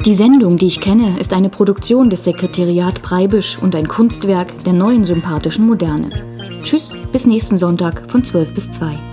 Die Sendung, die ich kenne, ist eine Produktion des Sekretariat Breibisch und ein Kunstwerk der neuen sympathischen Moderne. Tschüss, bis nächsten Sonntag von 12 bis 2.